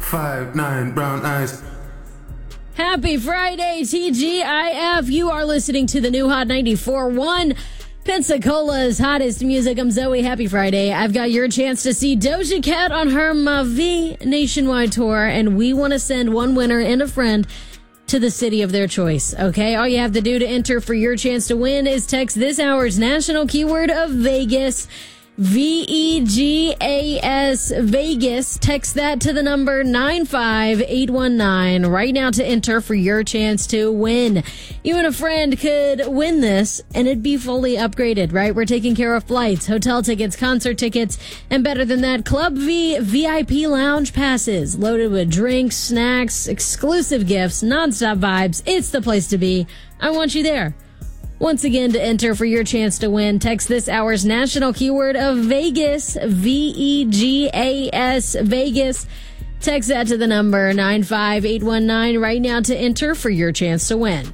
5'9" brown eyes. Happy Friday, TGIF. You are listening to the new Hot 94.1, Pensacola's hottest music. I'm Zoe. Happy Friday. I've got your chance to see Doja Cat on her Ma Vie nationwide tour, and we want to send one winner and a friend to the city of their choice, okay? All you have to do to enter for your chance to win is text this hour's national keyword of Vegas, VEGAS, Vegas. Text that to the number 95819 right now to enter for your chance to win. You and a friend could win this, and it'd be fully upgraded, right? We're taking care of flights, hotel tickets, concert tickets, and better than that, Club V VIP lounge passes loaded with drinks, snacks, exclusive gifts, nonstop vibes. It's the place to be. I want you there. Once again, to enter for your chance to win, text this hour's national keyword of Vegas, VEGAS, Vegas. Text that to the number 95819 right now to enter for your chance to win.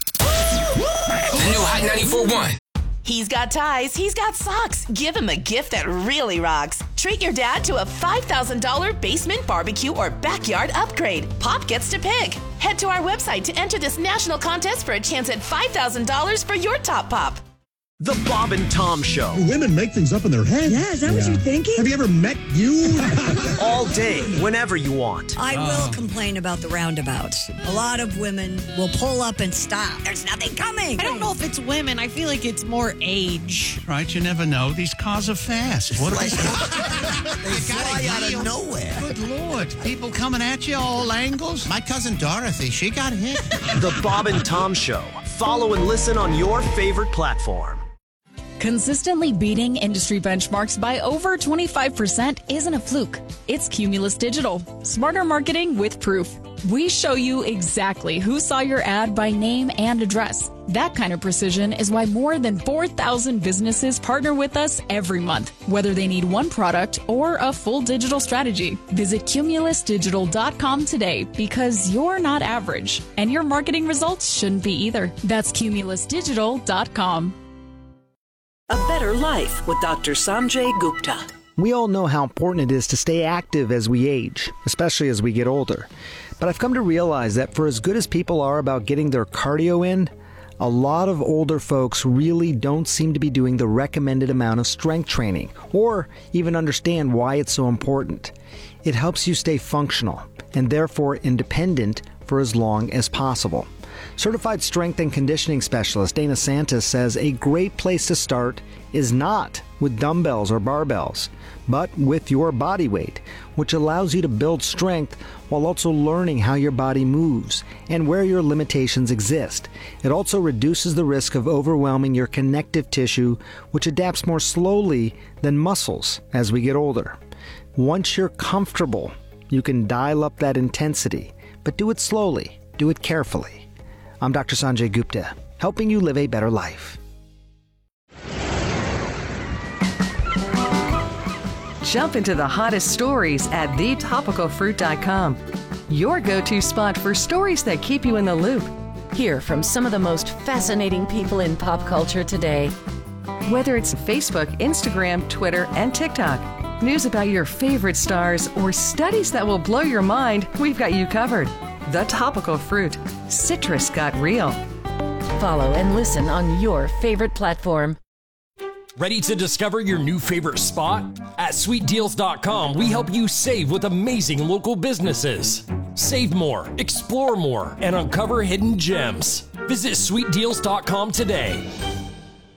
The new Hot 94.1. He's got ties, he's got socks. Give him a gift that really rocks. Treat your dad to a $5,000 basement barbecue or backyard upgrade. Pop gets to pick. Head to our website to enter this national contest for a chance at $5,000 for your top pop. The Bob and Tom Show. Women make things up in their head. Yeah, is that what you're thinking? Have you ever met you? All day, whenever you want. I will complain about the roundabouts. A lot of women will pull up and stop. There's nothing coming. I don't know if it's women. I feel like it's more age. Right, you never know. These cars are fast. What They fly out of nowhere. Good Lord. People coming at you all angles. My cousin Dorothy, she got hit. The Bob and Tom Show. Follow and listen on your favorite platform. Consistently beating industry benchmarks by over 25% isn't a fluke. It's Cumulus Digital. Smarter marketing with proof. We show you exactly who saw your ad by name and address. That kind of precision is why more than 4,000 businesses partner with us every month, whether they need one product or a full digital strategy. Visit cumulusdigital.com today because you're not average, and your marketing results shouldn't be either. That's cumulusdigital.com. A Better Life with Dr. Sanjay Gupta. We all know how important it is to stay active as we age, especially as we get older. But I've come to realize that for as good as people are about getting their cardio in, a lot of older folks really don't seem to be doing the recommended amount of strength training, or even understand why it's so important. It helps you stay functional, and therefore independent for as long as possible. Certified strength and conditioning specialist Dana Santis says a great place to start is not with dumbbells or barbells, but with your body weight, which allows you to build strength while also learning how your body moves and where your limitations exist. It also reduces the risk of overwhelming your connective tissue, which adapts more slowly than muscles as we get older. Once you're comfortable, you can dial up that intensity, but do it slowly, do it carefully. I'm Dr. Sanjay Gupta, helping you live a better life. Jump into the hottest stories at thetopicalfruit.com. Your go-to spot for stories that keep you in the loop. Hear from some of the most fascinating people in pop culture today. Whether it's Facebook, Instagram, Twitter, and TikTok, news about your favorite stars, or studies that will blow your mind, we've got you covered. The Topical Fruit. Citrus got real. Follow and listen on your favorite platform. Ready to discover your new favorite spot? At sweetdeals.com, we help you save with amazing local businesses. Save more, explore more, and uncover hidden gems. Visit sweetdeals.com today.